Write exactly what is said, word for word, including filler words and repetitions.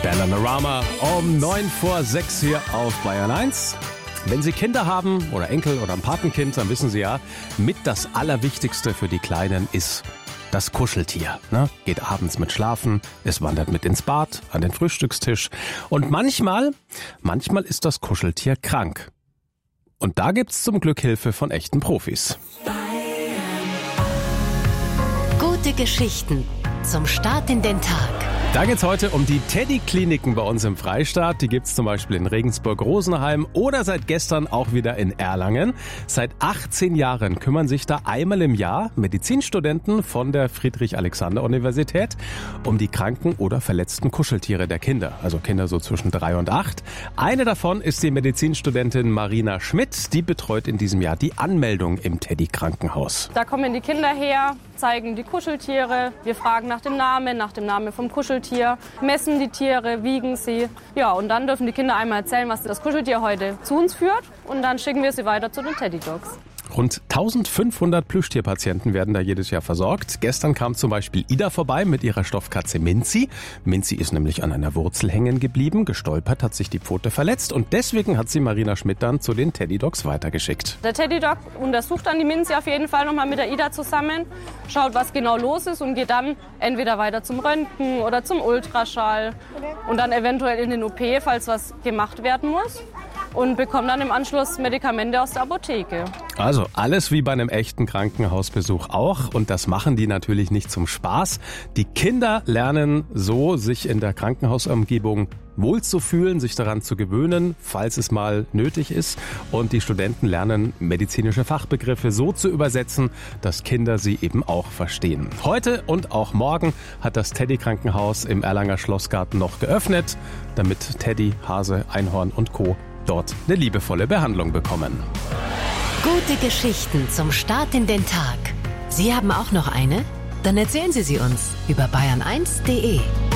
Bananarama um neun vor sechs hier auf Bayern eins. Wenn Sie Kinder haben oder Enkel oder ein Patenkind, dann wissen Sie ja, mit das Allerwichtigste für die Kleinen ist das Kuscheltier. Ne? Geht abends mit schlafen, es wandert mit ins Bad, an den Frühstückstisch. Und manchmal, manchmal ist das Kuscheltier krank. Und da gibt's zum Glück Hilfe von echten Profis. Gute Geschichten zum Start in den Tag. Da geht's heute um die Teddy-Kliniken bei uns im Freistaat. Die gibt's zum Beispiel in Regensburg-Rosenheim oder seit gestern auch wieder in Erlangen. Seit achtzehn Jahren kümmern sich da einmal im Jahr Medizinstudenten von der Friedrich-Alexander-Universität um die kranken oder verletzten Kuscheltiere der Kinder. Also Kinder so zwischen drei und acht. Eine davon ist die Medizinstudentin Marina Schmidt. Die betreut in diesem Jahr die Anmeldung im Teddy-Krankenhaus. Da kommen die Kinder her, zeigen die Kuscheltiere. Wir fragen nach dem Namen, nach dem Namen vom Kuscheltier. Messen die Tiere, wiegen sie. Ja, und dann dürfen die Kinder einmal erzählen, was das Kuscheltier heute zu uns führt. Und dann schicken wir sie weiter zu den Teddy Dogs. Rund eintausendfünfhundert Plüschtierpatienten werden da jedes Jahr versorgt. Gestern kam zum Beispiel Ida vorbei mit ihrer Stoffkatze Minzi. Minzi ist nämlich an einer Wurzel hängen geblieben, gestolpert, hat sich die Pfote verletzt und deswegen hat sie Marina Schmidt dann zu den Teddy Dogs weitergeschickt. Der Teddy Dog untersucht dann die Minzi auf jeden Fall nochmal mit der Ida zusammen, schaut, was genau los ist und geht dann entweder weiter zum Röntgen oder zum Ultraschall und dann eventuell in den O P, falls was gemacht werden muss. Und bekommen dann im Anschluss Medikamente aus der Apotheke. Also alles wie bei einem echten Krankenhausbesuch auch. Und das machen die natürlich nicht zum Spaß. Die Kinder lernen so, sich in der Krankenhausumgebung wohlzufühlen, sich daran zu gewöhnen, falls es mal nötig ist. Und die Studenten lernen, medizinische Fachbegriffe so zu übersetzen, dass Kinder sie eben auch verstehen. Heute und auch morgen hat das Teddy-Krankenhaus im Erlanger Schlossgarten noch geöffnet, damit Teddy, Hase, Einhorn und Co. dort eine liebevolle Behandlung bekommen. Gute Geschichten zum Start in den Tag. Sie haben auch noch eine? Dann erzählen Sie sie uns über bayern eins punkt de.